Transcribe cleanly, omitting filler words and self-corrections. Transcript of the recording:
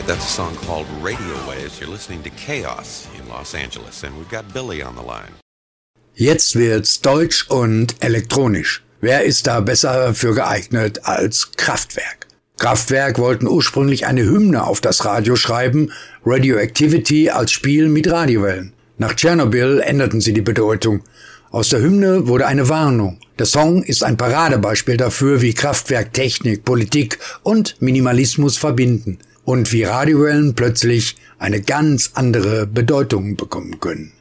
That's a song called Radio Waves. You're listening to Chaos in Los Angeles, and we've got Billy on the line. Jetzt wird's deutsch und elektronisch. Wer ist da besser für geeignet als Kraftwerk? Kraftwerk wollten ursprünglich eine Hymne auf das Radio schreiben, Radioactivity als Spiel mit Radiowellen. Nach Tschernobyl änderten sie die Bedeutung. Aus der Hymne wurde eine Warnung. Der Song ist ein Paradebeispiel dafür, wie Kraftwerk Technik, Politik und Minimalismus verbinden und wie Radiowellen plötzlich eine ganz andere Bedeutung bekommen können.